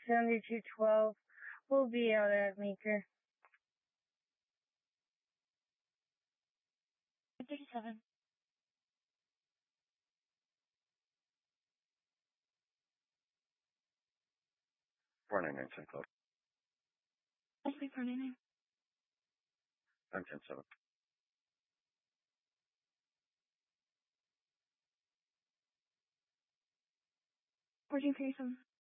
7212. We'll be out at Meeker. 37. Four 99 St. Cloud. I sleep 499. I'm 10-7. 1437.